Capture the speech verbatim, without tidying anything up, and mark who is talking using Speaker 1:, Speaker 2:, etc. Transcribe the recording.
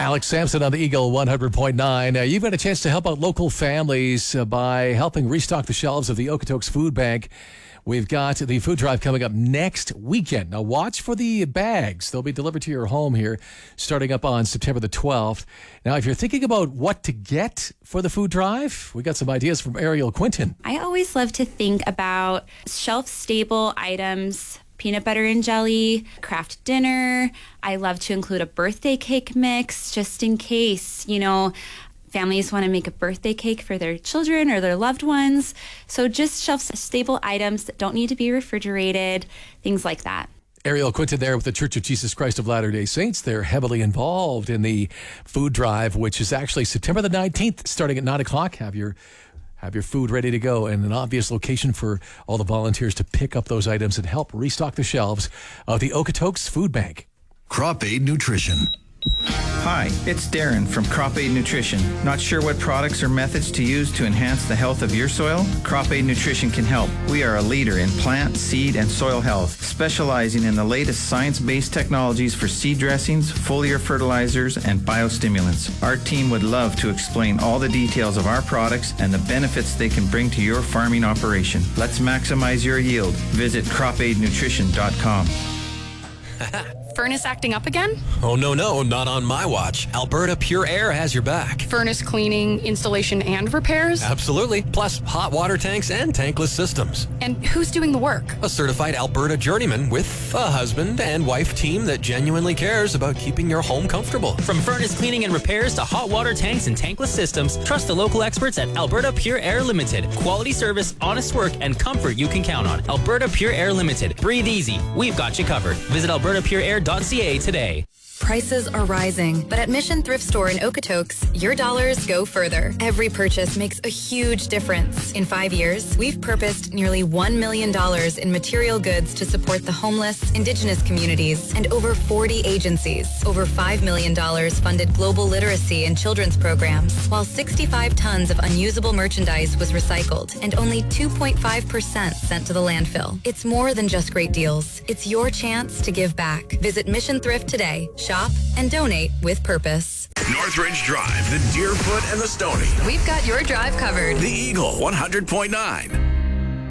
Speaker 1: Alex Sampson on the Eagle one hundred point nine. Uh, you've got a chance to help out local families uh, by helping restock the shelves of the Okotoks Food Bank. We've got the food drive coming up next weekend. Now watch for the bags. They'll be delivered to your home here starting up on September the twelfth. Now, if you're thinking about what to get for the food drive, we got some ideas from Ariel Quinton.
Speaker 2: I always love to think about shelf-stable items. Peanut butter and jelly, craft dinner. I love to include a birthday cake mix just in case, you know, families want to make a birthday cake for their children or their loved ones. So just shelf-stable items that don't need to be refrigerated, things like that.
Speaker 1: Ariel Quinton there with the Church of Jesus Christ of Latter-day Saints. They're heavily involved in the food drive, which is actually September the nineteenth, starting at nine o'clock. Have your Have your food ready to go and an obvious location for all the volunteers to pick up those items and help restock the shelves of the Okotoks Food Bank.
Speaker 3: Crop Aid Nutrition.
Speaker 4: Hi, it's Darren from Crop Aid Nutrition. Not sure what products or methods to use to enhance the health of your soil? Crop Aid Nutrition can help. We are a leader in plant, seed, and soil health, specializing in the latest science-based technologies for seed dressings, foliar fertilizers, and biostimulants. Our team would love to explain all the details of our products and the benefits they can bring to your farming operation. Let's maximize your yield. Visit crop aid nutrition dot com.
Speaker 5: Furnace acting up again?
Speaker 6: Oh, no, no, not on my watch. Alberta Pure Air has your back.
Speaker 5: Furnace cleaning, installation, and repairs?
Speaker 6: Absolutely. Plus hot water tanks and tankless systems.
Speaker 5: And who's doing the work?
Speaker 6: A certified Alberta journeyman with a husband and wife team that genuinely cares about keeping your home comfortable.
Speaker 7: From furnace cleaning and repairs to hot water tanks and tankless systems, trust the local experts at Alberta Pure Air Limited. Quality service, honest work, and comfort you can count on. Alberta Pure Air Limited. Breathe easy. We've got you covered. Visit alberta pure air dot c a today.
Speaker 8: Prices are rising, but at Mission Thrift Store in Okotoks, your dollars go further. Every purchase makes a huge difference. In five years, we've purposed nearly one million dollars in material goods to support the homeless, Indigenous communities, and over forty agencies. Over five million dollars funded global literacy and children's programs, while sixty-five tons of unusable merchandise was recycled, and only two point five percent sent to the landfill. It's more than just great deals. It's your chance to give back. Visit Mission Thrift today. Shop and donate with purpose.
Speaker 3: Northridge Drive, the Deerfoot and the Stony.
Speaker 8: We've got your drive covered.
Speaker 3: The Eagle one hundred point nine.